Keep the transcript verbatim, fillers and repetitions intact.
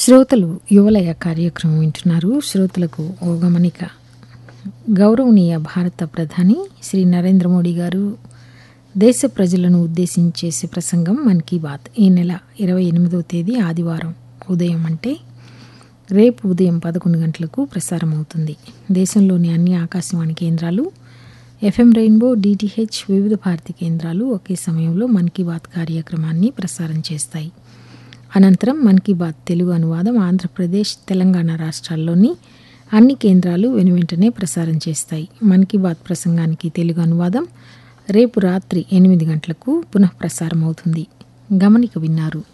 శ్రోతలు యువలయ కార్యక్రమం వింటున్నారు. శ్రోతలకు ఓ గమనిక. గౌరవనీయ భారత ప్రధాని శ్రీ నరేంద్ర మోడీ గారు దేశ ప్రజలను ఉద్దేశించి చేసే ప్రసంగం మన్ కీ బాత్ ఈ నెల ఇరవై ఎనిమిదవ తేదీ ఆదివారం ఉదయం అంటే రేపు ఉదయం పదకొండు గంటలకు ప్రసారం అవుతుంది. దేశంలోని అన్ని ఆకాశవాణి కేంద్రాలు, ఎఫ్ఎం రెయిన్బో, డిటిహెచ్, వివిధ భారతి కేంద్రాలు ఒకే సమయంలో మన్ కీ బాత్ కార్యక్రమాన్ని ప్రసారం చేస్తాయి. అనంతరం మన్ కీ బాత్ తెలుగు అనువాదం ఆంధ్రప్రదేశ్, తెలంగాణ రాష్ట్రాల్లోని అన్ని కేంద్రాలు వెనువెంటనే ప్రసారం చేస్తాయి. మన్ కీ బాత్ ప్రసంగానికి తెలుగు అనువాదం రేపు రాత్రి ఎనిమిది గంటలకు పునః ప్రసారం అవుతుంది. గమనిక విన్నారు.